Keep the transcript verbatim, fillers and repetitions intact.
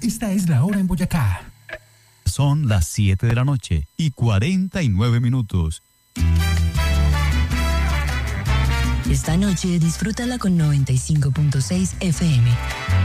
Esta es la hora en Boyacá. Son las siete de la noche y cuarenta y nueve minutos. Esta noche disfrútala con noventa y cinco punto seis F M.